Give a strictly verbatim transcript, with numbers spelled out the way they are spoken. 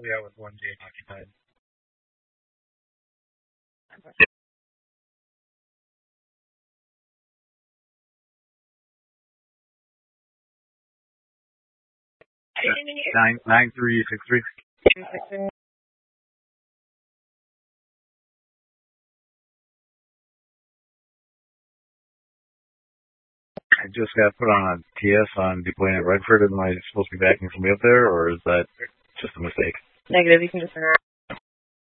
Yeah, with one gate occupied. Nine nine three six three. I just got put on a T S on deploying at Redford. Am I supposed to be backing somebody up there, or is that just a mistake? Negative. You can just